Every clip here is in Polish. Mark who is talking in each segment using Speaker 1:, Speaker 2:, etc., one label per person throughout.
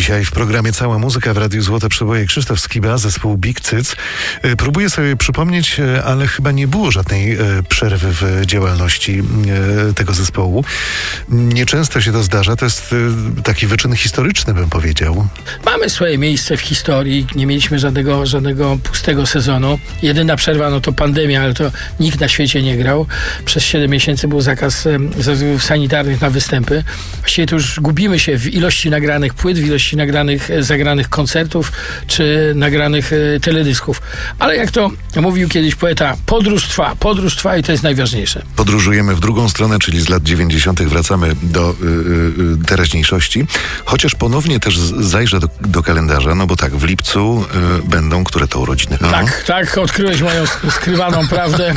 Speaker 1: Dzisiaj w programie Cała Muzyka w Radiu Złote Przeboje Krzysztof Skiba, zespół Big Cyc. Próbuję sobie przypomnieć, ale chyba nie było żadnej przerwy w działalności tego zespołu. Nieczęsto się to zdarza. To jest taki wyczyn historyczny, bym powiedział.
Speaker 2: Mamy swoje miejsce w historii. Nie mieliśmy żadnego pustego sezonu. Jedyna przerwa to pandemia, ale to nikt na świecie nie grał. Przez 7 miesięcy był zakaz ze względów sanitarnych na występy. Właściwie to już gubimy się w ilości nagranych płyt, w ilości zagranych koncertów czy nagranych teledysków. Ale jak to mówił kiedyś poeta, podróż trwa i to jest najważniejsze.
Speaker 1: Podróżujemy w drugą stronę, czyli z lat 90. wracamy do teraźniejszości. Chociaż ponownie też zajrzę do kalendarza, no bo tak, w lipcu będą, które to urodziny?
Speaker 2: Tak, odkryłeś moją skrywaną prawdę.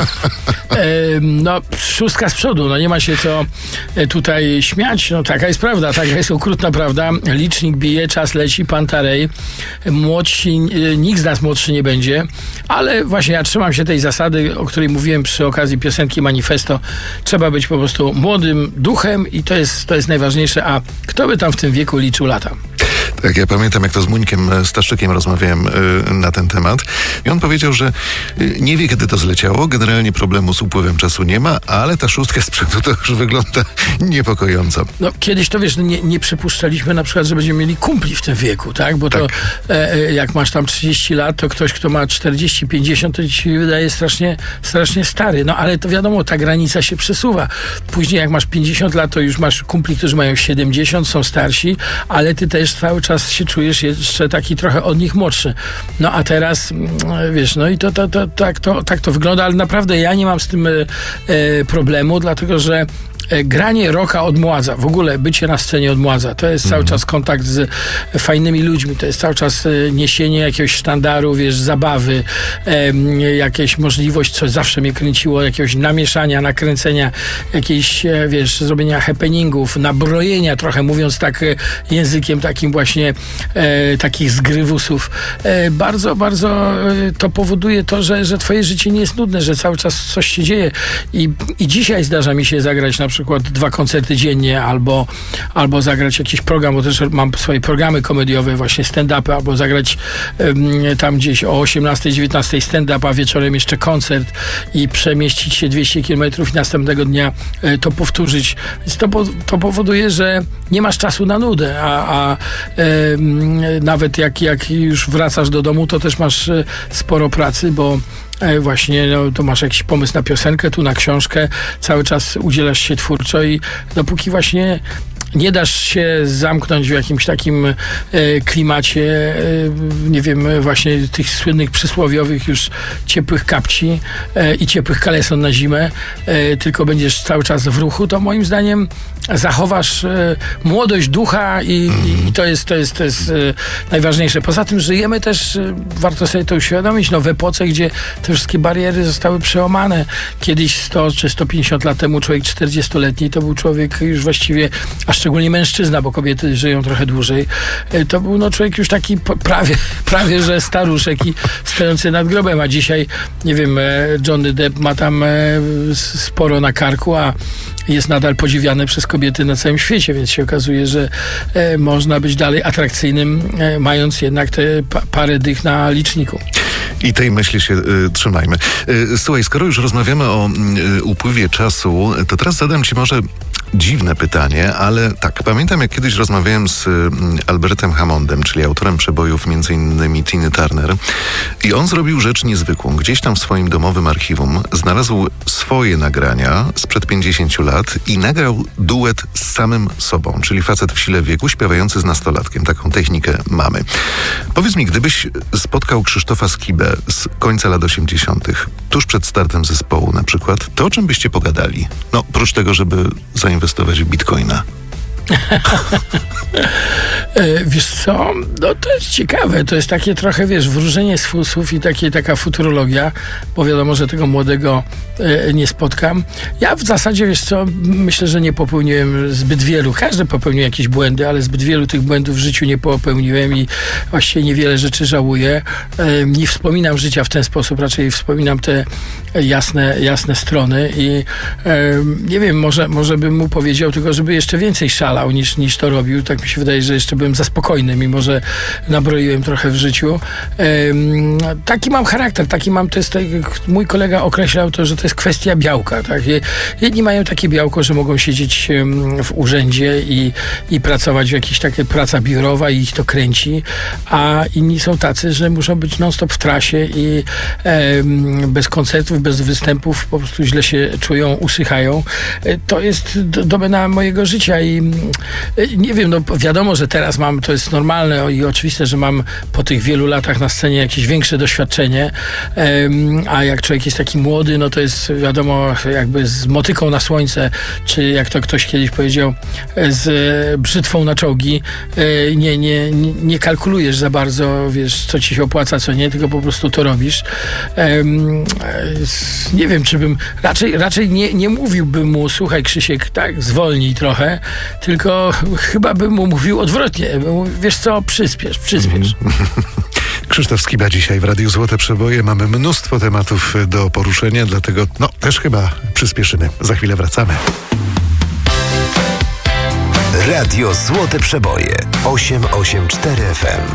Speaker 2: 6 z przodu, nie ma się co tutaj śmiać, taka jest prawda, taka jest okrutna prawda. Licznik bije, czas leci, Pantarej. Młodsi, nikt z nas młodszy nie będzie, ale właśnie ja trzymam się tej zasady, o której mówiłem przy okazji piosenki Manifesto. Trzeba być po prostu młodym duchem i to jest najważniejsze, a kto by tam w tym wieku liczył lata?
Speaker 1: Tak, ja pamiętam, jak to z Muńkiem Staszczykiem rozmawiałem na ten temat i on powiedział, że nie wie, kiedy to zleciało, generalnie problemu z upływem czasu nie ma, ale ta 6 z przodu to już wygląda niepokojąco.
Speaker 2: Kiedyś to wiesz, nie przypuszczaliśmy na przykład, że będziemy mieli kumpli w tym wieku, tak? Bo tak. To jak masz tam 30 lat, to ktoś, kto ma 40-50, to ci się wydaje strasznie stary. Ale to wiadomo, ta granica się przesuwa. Później jak masz 50 lat, to już masz kumpli, którzy mają 70, są starsi, ale ty też cały czas się czujesz jeszcze taki trochę od nich młodszy. A teraz, wiesz, i tak to wygląda, ale naprawdę ja nie mam z tym problemu, dlatego że granie rocka odmładza, w ogóle bycie na scenie odmładza. To jest cały czas kontakt z fajnymi ludźmi, to jest cały czas niesienie jakiegoś sztandaru, wiesz, zabawy, jakaś możliwość, co zawsze mnie kręciło, jakiegoś namieszania, nakręcenia, jakiejś, wiesz, zrobienia happeningów, nabrojenia trochę, mówiąc tak językiem takim właśnie takich zgrywusów. Bardzo, bardzo to powoduje to, że twoje życie nie jest nudne, że cały czas coś się dzieje i dzisiaj zdarza mi się zagrać na przykład 2 koncerty dziennie, albo zagrać jakiś program, bo też mam swoje programy komediowe, właśnie stand-upy, albo zagrać tam gdzieś o 18-19 stand-up, a wieczorem jeszcze koncert i przemieścić się 200 km i następnego dnia to powtórzyć. Więc to powoduje, że nie masz czasu na nudę, a nawet jak już wracasz do domu, to też masz sporo pracy, bo właśnie, to masz jakiś pomysł na piosenkę, tu na książkę, cały czas udzielasz się twórczo i dopóki właśnie nie dasz się zamknąć w jakimś takim klimacie, nie wiem, właśnie tych słynnych przysłowiowych już ciepłych kapci i ciepłych kaleson na zimę, tylko będziesz cały czas w ruchu, to moim zdaniem zachowasz młodość ducha i to jest najważniejsze. Poza tym żyjemy też, warto sobie to uświadomić, w epoce, gdzie te wszystkie bariery zostały przełamane. Kiedyś 100 czy 150 lat temu człowiek 40-letni to był człowiek już właściwie, a szczególnie mężczyzna, bo kobiety żyją trochę dłużej, to był człowiek już taki prawie że staruszek i stojący nad grobem, a dzisiaj, nie wiem, Johnny Depp ma tam sporo na karku, a jest nadal podziwiany przez kobiety na całym świecie, więc się okazuje, że można być dalej atrakcyjnym, mając jednak te parę dych na liczniku.
Speaker 1: I tej myśli się trzymajmy. Słuchaj, skoro już rozmawiamy o upływie czasu, to teraz zadam ci może dziwne pytanie, ale tak, pamiętam, jak kiedyś rozmawiałem z Albertem Hammondem, czyli autorem przebojów m.in. Tiny Turner, i on zrobił rzecz niezwykłą. Gdzieś tam w swoim domowym archiwum znalazł swoje nagrania sprzed 50 lat i nagrał duet z samym sobą, czyli facet w sile wieku śpiewający z nastolatkiem. Taką technikę mamy. Powiedz mi, gdybyś spotkał Krzysztofa Skibę z końca lat 80., tuż przed startem zespołu na przykład, to o czym byście pogadali? Oprócz tego, żeby zainwestować w bitcoina.
Speaker 2: Wiesz co, to jest ciekawe, to jest takie trochę, wiesz, wróżenie z fusów i taka futurologia, bo wiadomo, że tego młodego nie spotkam. Ja w zasadzie, wiesz co, myślę, że nie popełniłem zbyt wielu, każdy popełnił jakieś błędy, ale zbyt wielu tych błędów w życiu nie popełniłem i właściwie niewiele rzeczy żałuję. Nie wspominam życia w ten sposób, raczej wspominam te jasne strony i nie wiem, może bym mu powiedział tylko, żeby jeszcze więcej szalał niż to robił. Tak mi się wydaje, że jeszcze byłem zaspokojony spokojny, mimo że nabroiłem trochę w życiu. Taki mam charakter, mój kolega określał to, że to jest kwestia białka. Tak? Jedni mają takie białko, że mogą siedzieć w urzędzie i pracować w jakiejś takiej praca biurowa i ich to kręci, a inni są tacy, że muszą być non-stop w trasie i bez koncertów, bez występów po prostu źle się czują, usychają. To jest domena mojego życia i nie wiem, no wiadomo, że teraz to jest normalne i oczywiste, że mam po tych wielu latach na scenie jakieś większe doświadczenie, a jak człowiek jest taki młody, no to jest wiadomo, jakby z motyką na słońce, czy jak to ktoś kiedyś powiedział, z brzytwą na czołgi, nie kalkulujesz za bardzo, wiesz, co ci się opłaca, co nie, tylko po prostu to robisz. Nie wiem, czy bym raczej nie mówiłbym mu, słuchaj Krzysiek, tak, zwolnij trochę, tylko chyba bym mu mówił odwrotnie. Wiesz co, przyspiesz.
Speaker 1: Krzysztof Skiba dzisiaj w Radiu Złote Przeboje. Mamy mnóstwo tematów do poruszenia, dlatego też chyba przyspieszymy. Za chwilę wracamy.
Speaker 3: Radio Złote Przeboje 884 FM.